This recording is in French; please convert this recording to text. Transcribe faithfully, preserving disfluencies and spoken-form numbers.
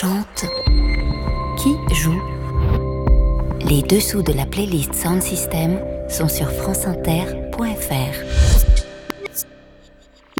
chante? Qui joue? Les dessous de la playlist Sound System sont sur franceinter point fr.